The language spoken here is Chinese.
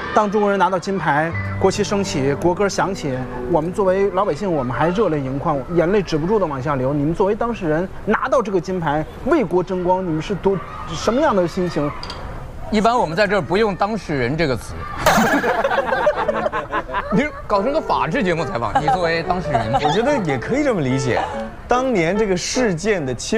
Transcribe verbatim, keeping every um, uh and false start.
当中国人拿到金牌，国旗升起，国歌响起，我们作为老百姓，我们还热泪盈眶，眼泪止不住的往下流。你们作为当事人拿到这个金牌，为国争光，你们是多什么样的心情？ 一般我们在这儿不用“当事人”这个词，你搞成个法制节目采访，你作为当事人， 我觉得也可以这么理解。当年这个事件的亲